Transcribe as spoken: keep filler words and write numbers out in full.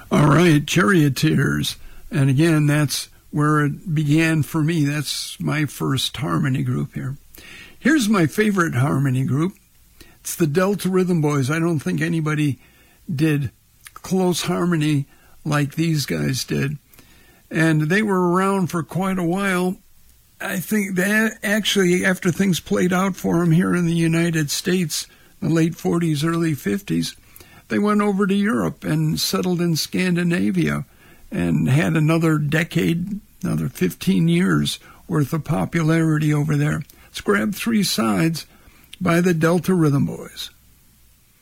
All right, Charioteers. And again, that's where it began for me. That's my first harmony group here. Here's my favorite harmony group. It's the Delta Rhythm Boys. I don't think anybody did close harmony like these guys did. And they were around for quite a while. I think that actually, after things played out for them here in the United States, in the late forties, early fifties, they went over to Europe and settled in Scandinavia and had another decade, another fifteen years worth of popularity over there. Let's grab Three Sides by the Delta Rhythm Boys.